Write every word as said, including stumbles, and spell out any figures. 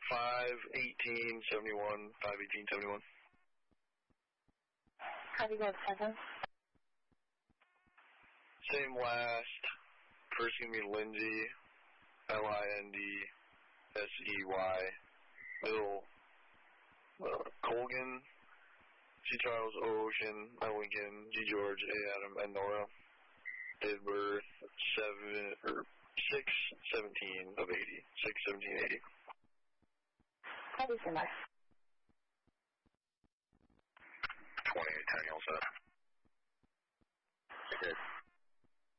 five eighteen seventy-one, five eighteen seventy-one. How do you go seven? Same last. First going to be Lindsay, L I N D S E Y. Middle, uh, Colgan, C. Charles, O. Ocean, L. Lincoln, G. George, A. Adam, and Nora. Date of birth, seven, or six seventeen of eighty. six seventeen eighty. How do you say twenty-eight ten, all set. Good.